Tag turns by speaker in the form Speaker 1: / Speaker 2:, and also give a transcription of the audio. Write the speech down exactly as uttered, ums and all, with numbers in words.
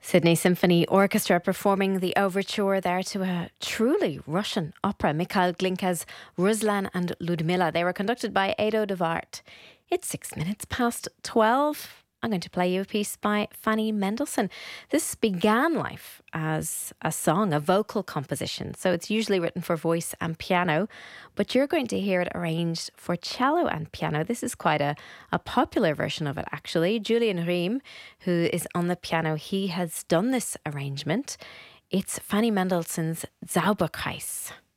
Speaker 1: Sydney Symphony Orchestra performing the overture there to a truly Russian opera, Mikhail Glinka's Ruslan and Ludmilla. They were conducted by Edo de Wart. It's six minutes past twelve. I'm going to play you a piece by Fanny Mendelssohn. This began life as a song, a vocal composition. So it's usually written for voice and piano, but you're going to hear it arranged for cello and piano. This is quite a, a popular version of it, actually. Julian Riem, who is on the piano, he has done this arrangement. It's Fanny Mendelssohn's Zauberkreis.